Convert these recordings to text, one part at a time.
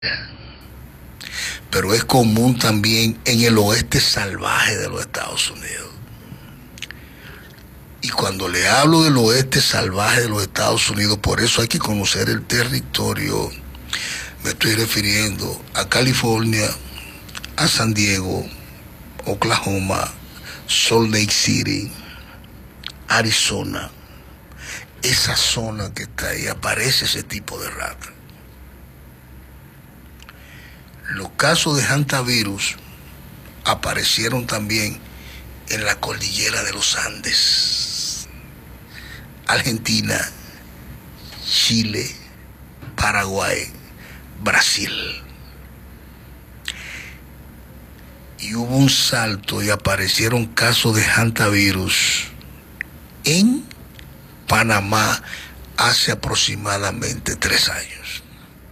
pero es común también en el oeste salvaje de los Estados Unidos. Y cuando le hablo del oeste salvaje de los Estados Unidos, por eso hay que conocer el territorio. Me estoy refiriendo a California, a San Diego, Oklahoma, Salt Lake City, Arizona. Esa zona que está ahí, aparece ese tipo de rata. Los casos de hantavirus aparecieron también en la cordillera de los Andes, Argentina, Chile, Paraguay, Brasil. Y hubo un salto y aparecieron casos de hantavirus en Panamá hace aproximadamente 3 años.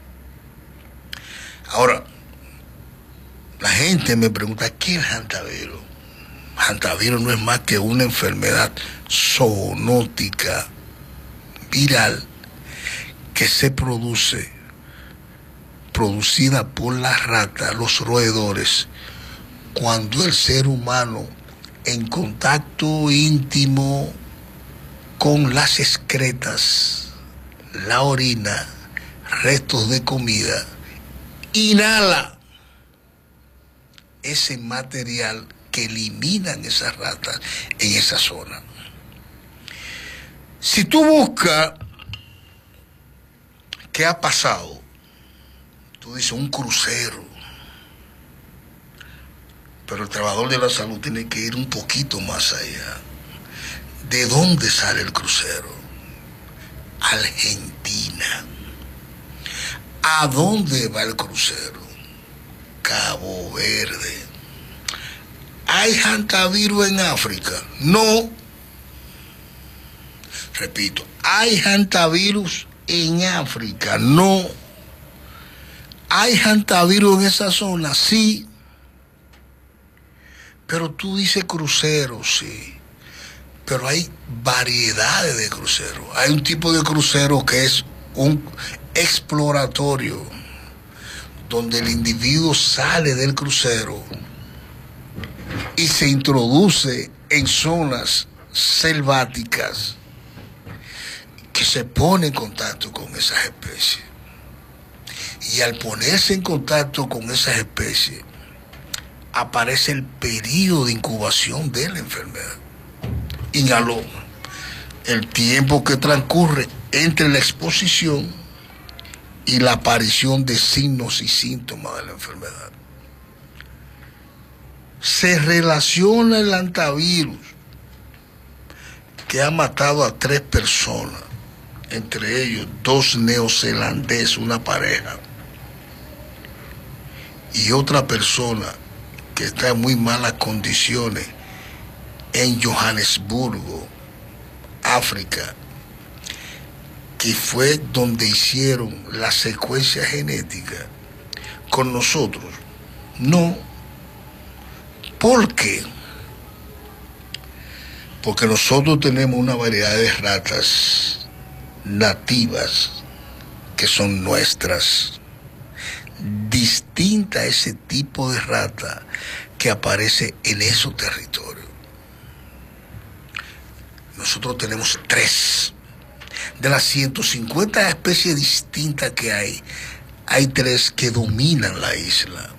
Ahora, la gente me pregunta, ¿qué es el hantavirus? Hantavirus no es más que una enfermedad zoonótica viral que se producida por las ratas, los roedores, cuando el ser humano, en contacto íntimo con las excretas, la orina, restos de comida, inhala ese material que eliminan esas ratas en esa zona. Si tú buscas qué ha pasado, tú dices un crucero, pero el trabajador de la salud tiene que ir un poquito más allá. ¿De dónde sale el crucero? Argentina. ¿A dónde va el crucero? Cabo Verde. ¿Hay hantavirus en África? No. Repito, ¿hay hantavirus en África? No. ¿Hay hantavirus en esa zona? Sí. Pero tú dices crucero, sí. Pero hay variedades de cruceros. Hay un tipo de crucero que es un exploratorio, donde el individuo sale del crucero y se introduce en zonas selváticas, que se pone en contacto con esas especies. Y al ponerse en contacto con esas especies, aparece el periodo de incubación de la enfermedad. Inhaló. El tiempo que transcurre entre la exposición y la aparición de signos y síntomas de la enfermedad. Se relaciona el hantavirus, que ha matado a 3 personas, entre ellos 2 neozelandeses, una pareja, y otra persona que está en muy malas condiciones en Johannesburgo, África, que fue donde hicieron la secuencia genética con nosotros. No. ¿Por qué? Porque nosotros tenemos una variedad de ratas nativas que son nuestras, distinta a ese tipo de rata que aparece en esos territorios. Nosotros tenemos 3. De las 150 especies distintas que hay 3 que dominan la isla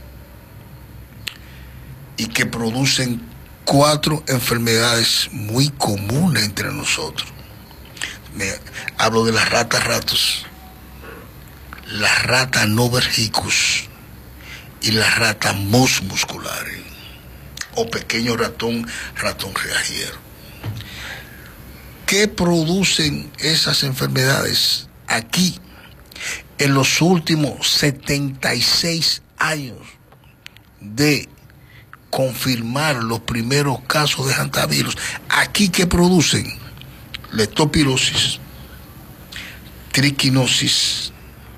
y que producen 4 enfermedades muy comunes entre nosotros. Hablo de las ratas, la rata Noverhicus y la rata mus muscularis, o pequeño ratón reajero. ¿Qué producen esas enfermedades? Aquí, en los últimos 76 años de confirmar los primeros casos de hantavirus, aquí, ¿qué producen? Leptospirosis, triquinosis,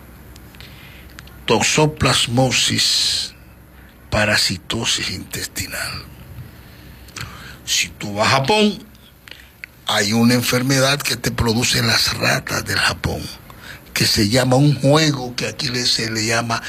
toxoplasmosis, parasitosis intestinal. Si tú vas a Japón, hay una enfermedad que te producen las ratas del Japón, que se llama un juego que aquí se le llama